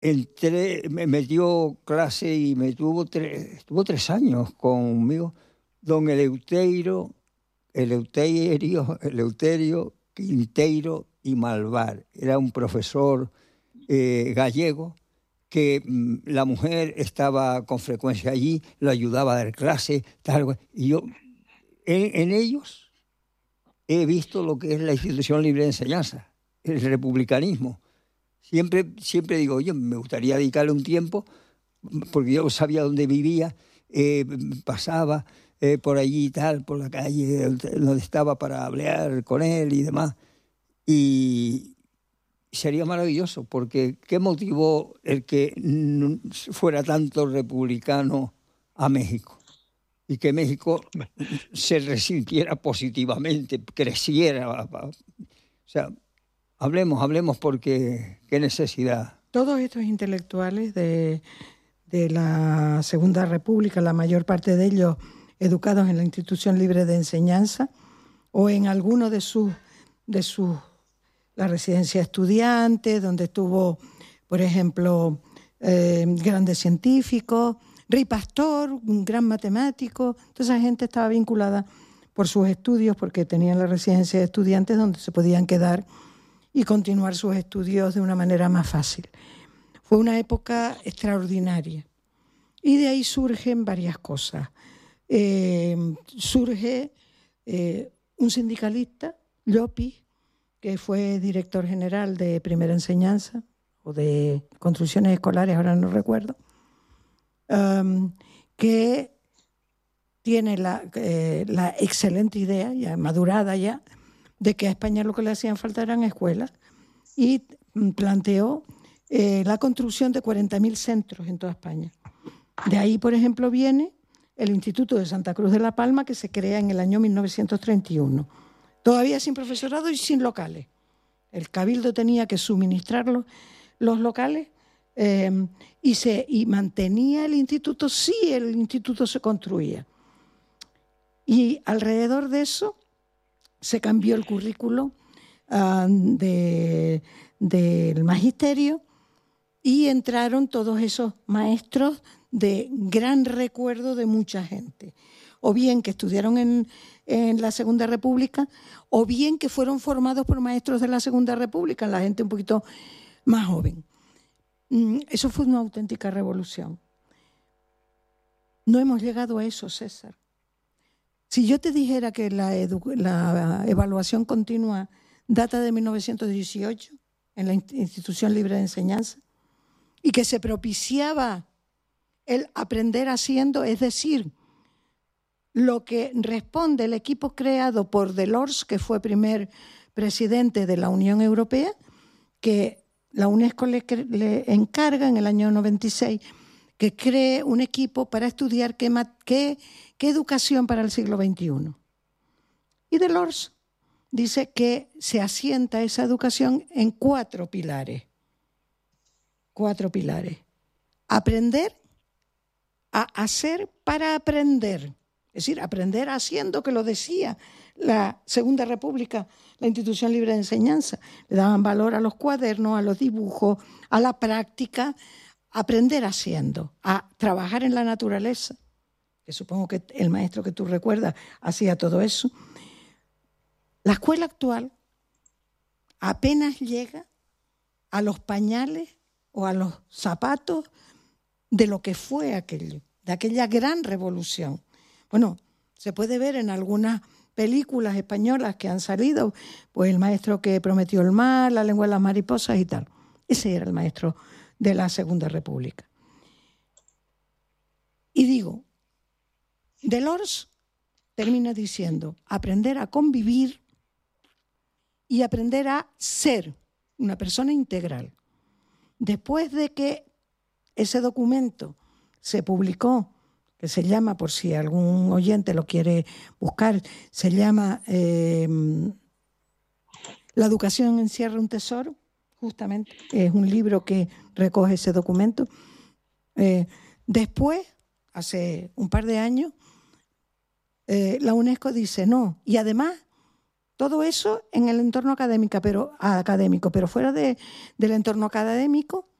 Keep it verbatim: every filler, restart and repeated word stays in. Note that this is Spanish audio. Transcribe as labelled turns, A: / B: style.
A: entré, me metió clase y me tuvo tres, estuvo tres años conmigo, don Eleuterio, Eleuterio, Eleuterio Quinteiro y Malvar. Era un profesor eh, gallego que mmm, la mujer estaba con frecuencia allí, lo ayudaba a dar clase, tal, y yo en, en ellos he visto lo que es la institución libre de enseñanza, el republicanismo. Siempre, siempre digo, oye, me gustaría dedicarle un tiempo, porque yo sabía dónde vivía, eh, pasaba eh, por allí y tal, por la calle donde estaba para hablar con él y demás. Y sería maravilloso, porque ¿qué motivó el que fuera tanto republicano a México? Y que México se resintiera positivamente, creciera. O sea, hablemos, hablemos porque qué necesidad.
B: Todos estos intelectuales de, de la Segunda República, la mayor parte de ellos educados en la Institución Libre de Enseñanza o en alguno de sus, de sus la residencia de estudiantes, donde estuvo, por ejemplo, eh, grandes científicos, Rey Pastor, un gran matemático. Toda esa gente estaba vinculada por sus estudios, porque tenían la residencia de estudiantes donde se podían quedar y continuar sus estudios de una manera más fácil. Fue una época extraordinaria. Y de ahí surgen varias cosas. Eh, surge eh, un sindicalista, Llopis, que fue director general de Primera Enseñanza o de Construcciones Escolares, ahora no recuerdo, um, que tiene la, eh, la excelente idea, ya madurada ya, de que a España lo que le hacían falta eran escuelas, y planteó eh, la construcción de cuarenta mil centros en toda España. De ahí, por ejemplo, viene el Instituto de Santa Cruz de la Palma, que se crea en el año mil novecientos treinta y uno. Todavía sin profesorado y sin locales. El Cabildo tenía que suministrar los, los locales eh, y, se, y mantenía el instituto, sí, el instituto se construía. Y alrededor de eso se cambió el currículo uh, de, del magisterio y entraron todos esos maestros de gran recuerdo de mucha gente, o bien que estudiaron en, en la Segunda República, o bien que fueron formados por maestros de la Segunda República, la gente un poquito más joven. Eso fue una auténtica revolución. No hemos llegado a eso, César. Si yo te dijera que la, edu- la evaluación continua data de mil novecientos dieciocho en la Institución Libre de Enseñanza y que se propiciaba el aprender haciendo, es decir, lo que responde el equipo creado por Delors, que fue primer presidente de la Unión Europea, que la UNESCO le, le encarga en el año noventa y seis que cree un equipo para estudiar qué, qué, qué educación para el siglo veintiuno. Y Delors dice que se asienta esa educación en cuatro pilares. Cuatro pilares. Aprender a hacer para aprender. Es decir, aprender haciendo, que lo decía la Segunda República, la Institución Libre de Enseñanza. Le daban valor a los cuadernos, a los dibujos, a la práctica. Aprender haciendo, a trabajar en la naturaleza, que supongo que el maestro que tú recuerdas hacía todo eso. La escuela actual apenas llega a los pañales o a los zapatos de lo que fue aquello, de aquella gran revolución. Bueno, se puede ver en algunas películas españolas que han salido, pues El maestro que prometió el mar, La lengua de las mariposas y tal. Ese era el maestro de la Segunda República. Y digo, Delors termina diciendo aprender a convivir y aprender a ser una persona integral. Después de que ese documento se publicó, que se llama, por si algún oyente lo quiere buscar, se llama eh, La educación encierra un tesoro, justamente, es un libro que recoge ese documento. Eh, después, hace un par de años, eh, la UNESCO dice no, y además todo eso en el entorno académico, pero, académico, pero fuera de, del entorno académico